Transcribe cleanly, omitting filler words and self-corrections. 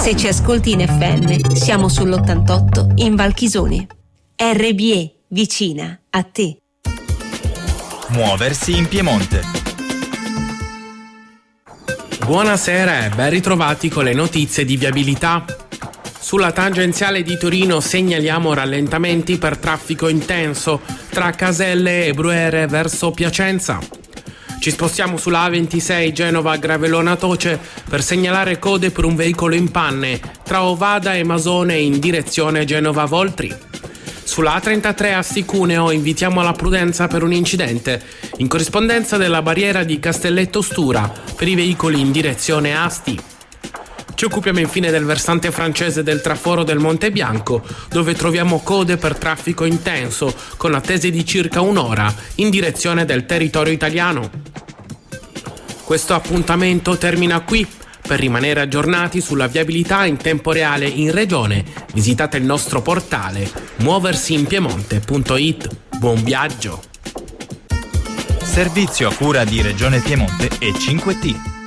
Se ci ascolti in FM, siamo sull'88 in Valchisone. RBE, vicina a te. Muoversi in Piemonte. Buonasera e ben ritrovati con le notizie di viabilità. Sulla tangenziale di Torino segnaliamo rallentamenti per traffico intenso tra Caselle e Brunete verso Piacenza. Ci spostiamo sulla A26 Genova-Gravellona Toce per segnalare code per un veicolo in panne tra Ovada e Masone in direzione Genova-Voltri. Sulla A33 Asti-Cuneo invitiamo alla prudenza per un incidente in corrispondenza della barriera di Castelletto Stura per i veicoli in direzione Asti. Ci occupiamo infine del versante francese del traforo del Monte Bianco, dove troviamo code per traffico intenso, con attese di circa un'ora, in direzione del territorio italiano. Questo appuntamento termina qui. Per rimanere aggiornati sulla viabilità in tempo reale in regione, visitate il nostro portale muoversiinpiemonte.it. Buon viaggio! Servizio a cura di Regione Piemonte e 5T.